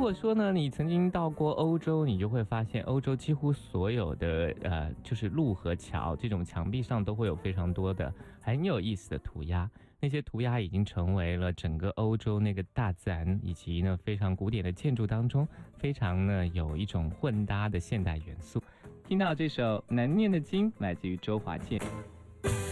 果说呢，你曾经到过欧洲，你就会发现欧洲几乎所有的就是路和桥这种墙壁上都会有非常多的很有意思的涂鸦。那些涂鸦已经成为了整个欧洲那个大自然以及呢非常古典的建筑当中非常呢有一种混搭的现代元素。听到这首难念的经，来自于周华健。